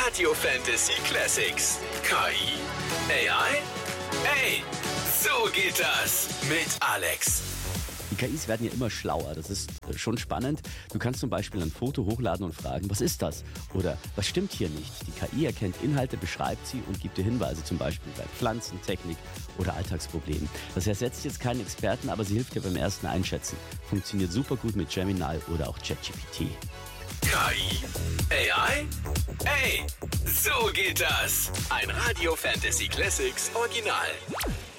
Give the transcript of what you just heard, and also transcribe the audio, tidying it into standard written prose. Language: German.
Radio Fantasy Classics. KI? AI? Ey, so geht das mit Alex. Die KIs werden ja immer schlauer, das ist schon spannend. Du kannst zum Beispiel ein Foto hochladen und fragen, was ist das? Oder was stimmt hier nicht? Die KI erkennt Inhalte, beschreibt sie und gibt dir Hinweise, zum Beispiel bei Pflanzen, Technik oder Alltagsproblemen. Das ersetzt jetzt keinen Experten, aber sie hilft dir beim ersten Einschätzen. Funktioniert super gut mit Gemini oder auch ChatGPT. KI? AI? Ey, so geht das. Ein Radio Fantasy Classics Original.